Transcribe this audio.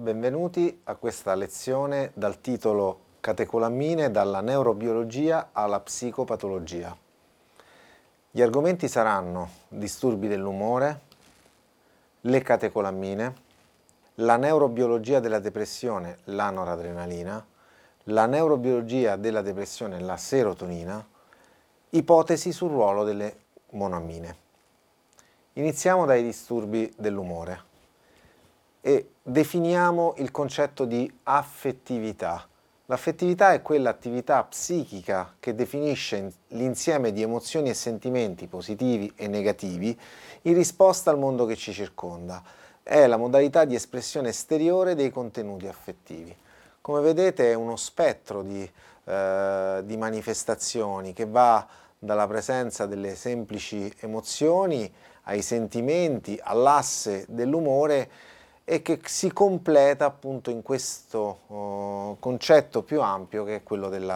benvenuti a questa lezione dal titolo Catecolamine dalla neurobiologia alla psicopatologia. Gli argomenti saranno disturbi dell'umore, le catecolamine, la neurobiologia della depressione, la noradrenalina, la neurobiologia della depressione, la serotonina, ipotesi sul ruolo delle monoamine. Iniziamo dai disturbi dell'umore e definiamo il concetto di affettività. L'affettività è quell'attività psichica che definisce l'insieme di emozioni e sentimenti positivi e negativi in risposta al mondo che ci circonda. È la modalità di espressione esteriore dei contenuti affettivi. Come vedete è uno spettro di manifestazioni che va dalla presenza delle semplici emozioni ai sentimenti, all'asse dell'umore e che si completa appunto in questo concetto più ampio che è quello della